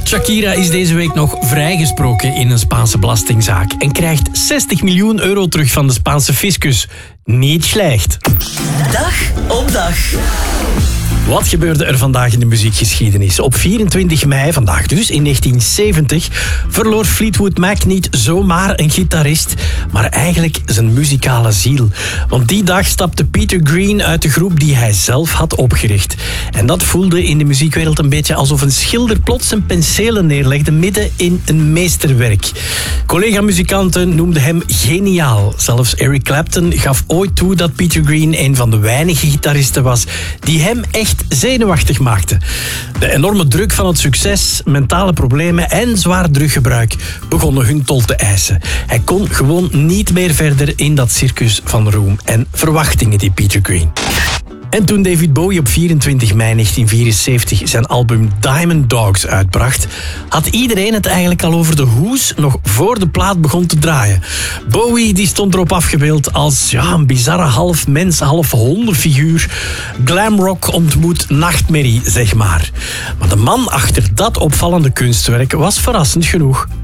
Shakira is deze week nog vrijgesproken in een Spaanse belastingzaak en krijgt 60 miljoen euro terug van de Spaanse fiscus. Niet slecht. Dag op dag. Wat gebeurde er vandaag in de muziekgeschiedenis? Op 24 mei, vandaag dus, in 1970, verloor Fleetwood Mac niet zomaar een gitarist, maar eigenlijk zijn muzikale ziel. Want die dag stapte Peter Green uit de groep die hij zelf had opgericht. En dat voelde in de muziekwereld een beetje alsof een schilder plots zijn penselen neerlegde midden in een meesterwerk. Collega-muzikanten noemden hem geniaal. Zelfs Eric Clapton gaf ooit toe dat Peter Green een van de weinige gitaristen was die hem echt zenuwachtig maakte. De enorme druk van het succes, mentale problemen en zwaar druggebruik begonnen hun tol te eisen. Hij kon gewoon niet meer verder in dat circus van roem en verwachtingen, die Peter Green. En toen David Bowie op 24 mei 1974 zijn album Diamond Dogs uitbracht, had iedereen het eigenlijk al over de hoes nog voor de plaat begon te draaien. Bowie die stond erop afgebeeld als een bizarre half mens, half hondenfiguur. Glamrock ontmoet nachtmerrie, zeg maar. Maar de man achter dat opvallende kunstwerk was verrassend genoeg